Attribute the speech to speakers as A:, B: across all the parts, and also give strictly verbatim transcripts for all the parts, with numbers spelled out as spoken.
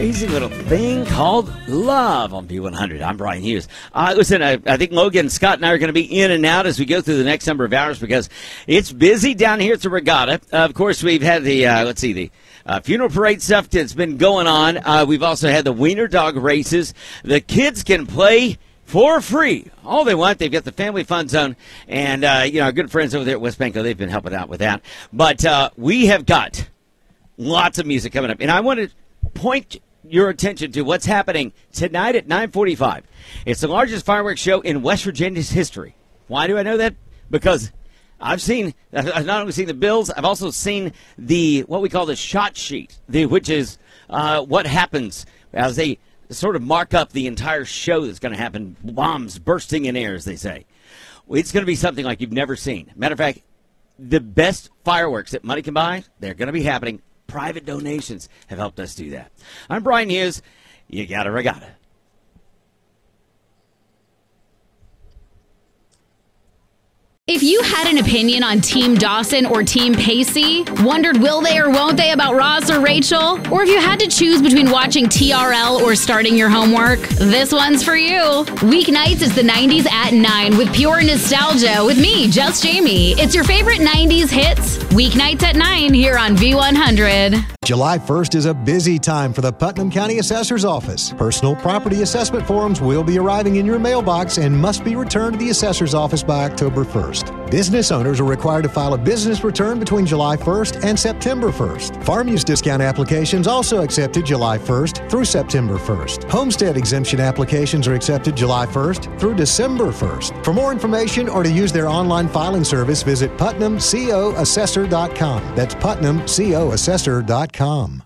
A: Crazy little thing called love on V one hundred. I'm Brian Hughes. Uh, listen, I, I think Logan, Scott, and I are going to be in and out as we go through the next number of hours because it's busy down here at the regatta. Uh, of course, we've had the, uh, let's see, the uh, funeral parade stuff that's been going on. Uh, we've also had the wiener dog races. The kids can play for free. All they want. They've got the Family Fun Zone. And, uh, you know, our good friends over there at West Banco, they've been helping out with that. But uh, we have got lots of music coming up. And I want to point your attention to what's happening tonight at nine forty-five. It's the largest fireworks show in West Virginia's history. Why do I know that? Because I've seen, I've not only seen the bills, I've also seen the, what we call the shot sheet, the, which is uh, what happens as they sort of mark up the entire show that's going to happen. Bombs bursting in air, as they say. It's going to be something like you've never seen. Matter of fact, the best fireworks that money can buy, they're going to be happening. Private donations have helped us do that. I'm Brian Hughes. You got a regatta.
B: If you had an opinion on Team Dawson or Team Pacey, wondered will they or won't they about Ross or Rachel, or if you had to choose between watching T R L or starting your homework, this one's for you. Weeknights is the nineties at nine with pure nostalgia with me, Just Jamie. It's your favorite nineties hits. Weeknights at nine here on V one hundred.
C: July first is a busy time for the Putnam County Assessor's Office. Personal property assessment forms will be arriving in your mailbox and must be returned to the Assessor's Office by October first. Business owners are required to file a business return between July first and September first. Farm use discount applications also accepted July first through September first. Homestead exemption applications are accepted July first through December first. For more information or to use their online filing service, visit putnam co assessor dot com. That's putnam co assessor dot com.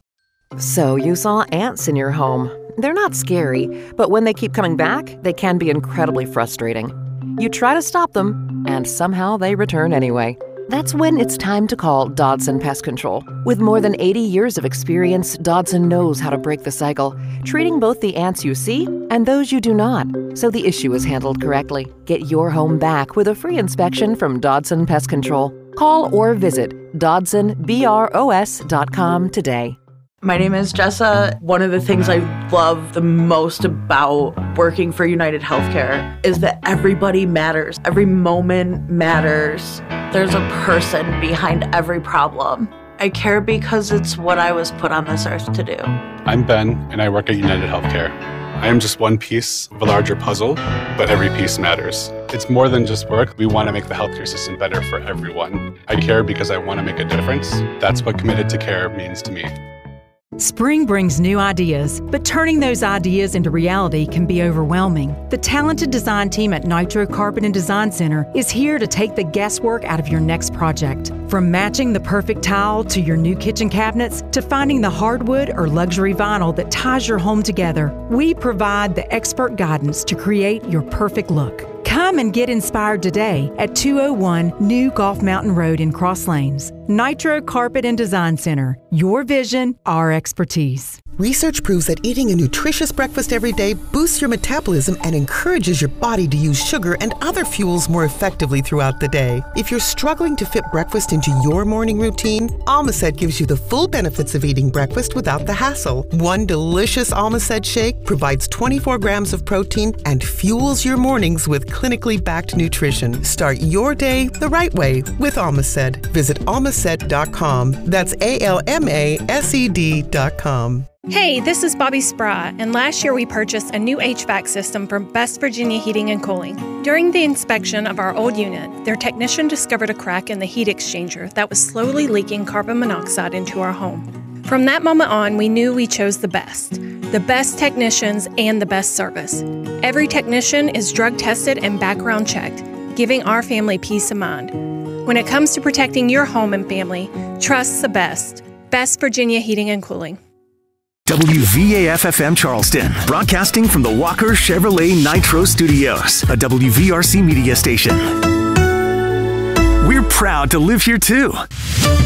D: So you saw ants in your home. They're not scary, but when they keep coming back, they can be incredibly frustrating. You try to stop them, and somehow they return anyway. That's when it's time to call Dodson Pest Control. With more than eighty years of experience, Dodson knows how to break the cycle, treating both the ants you see and those you do not, so the issue is handled correctly. Get your home back with a free inspection from Dodson Pest Control. Call or visit dodson bros dot com today.
E: My name is Jessa. One of the things I love the most about working for United Healthcare is that everybody matters. Every moment matters. There's a person behind every problem. I care because it's what I was put on this earth to do.
F: I'm Ben, and I work at United Healthcare. I am just one piece of a larger puzzle, but every piece matters. It's more than just work. We want to make the healthcare system better for everyone. I care because I want to make a difference. That's what Committed to Care means to me.
G: Spring brings new ideas, but turning those ideas into reality can be overwhelming. The talented design team at Nitro Carpet and Design Center is here to take the guesswork out of your next project. From matching the perfect tile to your new kitchen cabinets to finding the hardwood or luxury vinyl that ties your home together, we provide the expert guidance to create your perfect look. Come and get inspired today at two oh one New Golf Mountain Road in Cross Lanes. Nitro Carpet and Design Center. Your vision, our expertise.
H: Research proves that eating a nutritious breakfast every day boosts your metabolism and encourages your body to use sugar and other fuels more effectively throughout the day. If you're struggling to fit breakfast into your morning routine, Almacet gives you the full benefits of eating breakfast without the hassle. One delicious Almacet shake provides twenty-four grams of protein and fuels your mornings with clinically backed nutrition. Start your day the right way with Almacet. Visit almacet dot com. That's A L M A S E D dot com.
I: Hey, this is Bobby Spry, and last year we purchased a new H V A C system from West Virginia Heating and Cooling. During the inspection of our old unit, their technician discovered a crack in the heat exchanger that was slowly leaking carbon monoxide into our home. From that moment on, we knew we chose the best. The best technicians and the best service. Every technician is drug tested and background checked, giving our family peace of mind. When it comes to protecting your home and family, trust the best. West Virginia Heating and Cooling.
J: W V A F F M Charleston, broadcasting from the Walker Chevrolet Nitro Studios, a W V R C media station. We're proud to live here too.